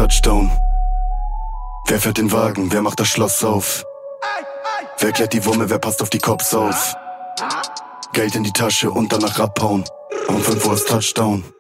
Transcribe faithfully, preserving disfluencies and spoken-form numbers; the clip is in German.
Touchdown. Wer fährt den Wagen, wer macht das Schloss auf? Wer klärt die Wumme, wer passt auf die Cops auf? Geld in die Tasche und danach abhauen. Um fünf Uhr ist Touchdown.